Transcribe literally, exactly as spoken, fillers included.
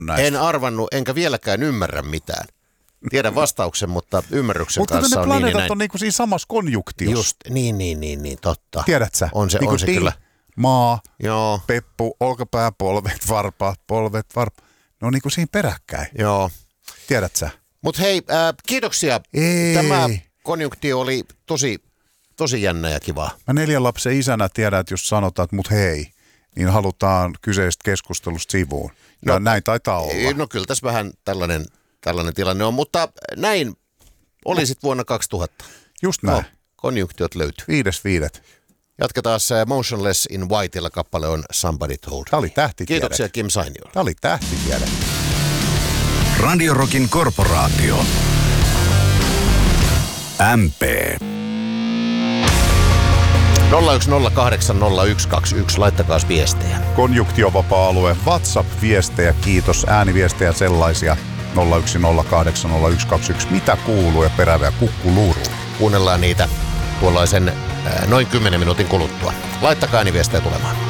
näistä? En arvannut, enkä vieläkään ymmärrä mitään. Tiedän vastauksen, mutta ymmärryksen Mutta kanssa ne on niin ja planeetat näin. on niinku siinä samassa konjuktiossa. Just, niin, niin, niin, niin, totta. Tiedät sä? On se, niinku on se ting, kyllä. maa, Joo, peppu, olkapää, polvet, varpa, polvet, varpa. Ne on niinku siinä peräkkäin. joo. Tiedät sä? Mutta hei, äh, kiitoksia. Ei. Tämä konjunktio oli tosi, tosi jännä ja kiva. Mä neljän lapsen isänä tiedän, että jos sanotaan, että mut hei, niin halutaan kyseisestä keskustelusta sivuun. Ja No, näin taitaa olla. No kyllä tässä vähän tällainen, tällainen tilanne on, mutta näin oli sitten vuonna kaksituhatta. Just näin. No, konjunktiot löytyy. Viides viidet. Jatketaan se Motionless in Whiteilla, kappale on Somebody Told. Tämä oli tähtitiede. Kiitoksia Kim Sainiolle. Tämä oli tähtitiede. Radio Rockin korporaatio. M P. nolla yksi nolla kahdeksan nolla yksi kaksi yksi, laittakaa viestejä. Konjuktiovapaa-alue, WhatsApp-viestejä, kiitos, ääniviestejä sellaisia. nolla yksi nolla kahdeksan nolla yksi kaksi yksi. Mitä kuuluu ja perävää kukkuluuru? Kuunnellaan niitä tuollaisen äh, noin kymmenen minuutin kuluttua. Laittakaa ääniviestejä tulemaan.